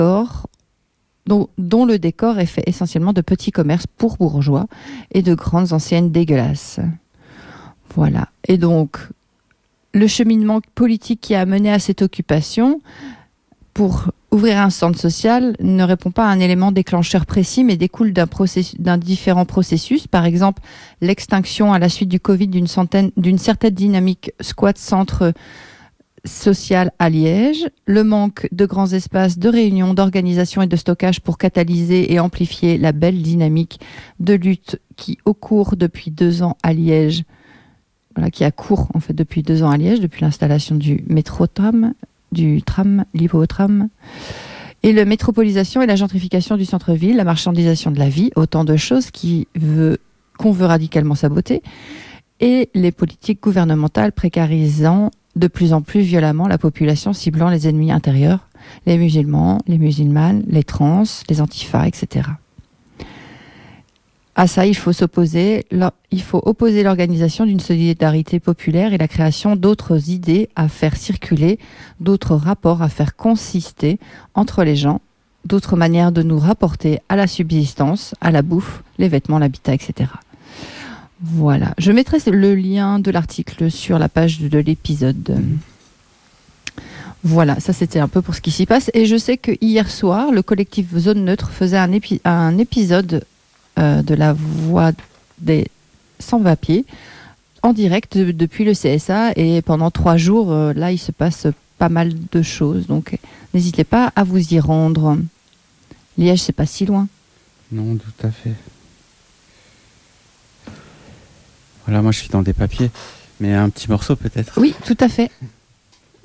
dont le décor est fait essentiellement de petits commerces pour bourgeois et de grandes enseignes dégueulasses. Voilà. Et donc, le cheminement politique qui a mené à cette occupation pour ouvrir un centre social ne répond pas à un élément déclencheur précis, mais découle d'un différent processus. Par exemple, l'extinction à la suite du Covid d'une certaine dynamique squat-centre social à Liège, le manque de grands espaces de réunion, d'organisation et de stockage pour catalyser et amplifier la belle dynamique de lutte qui a cours depuis 2 ans à Liège, depuis l'installation du métro-tram, du tram, l'hypotram, et la métropolisation et la gentrification du centre-ville, la marchandisation de la vie, autant de choses qu'on veut radicalement saboter, et les politiques gouvernementales précarisant de plus en plus violemment la population, ciblant les ennemis intérieurs, les musulmans, les musulmanes, les trans, les antifas, etc. À ça, il faut opposer l'organisation d'une solidarité populaire et la création d'autres idées à faire circuler, d'autres rapports à faire consister entre les gens, d'autres manières de nous rapporter à la subsistance, à la bouffe, les vêtements, l'habitat, etc. Voilà. Je mettrai le lien de l'article sur la page de l'épisode. Voilà, ça c'était un peu pour ce qui s'y passe. Et je sais que hier soir, le collectif Zone Neutre faisait un épisode de la voix des sans-papiers en direct depuis le CSA. Et pendant 3 jours, là, il se passe pas mal de choses. Donc, n'hésitez pas à vous y rendre. Liège, c'est pas si loin. Non, tout à fait. Voilà, moi je suis dans des papiers, mais un petit morceau peut-être. Oui, tout à fait.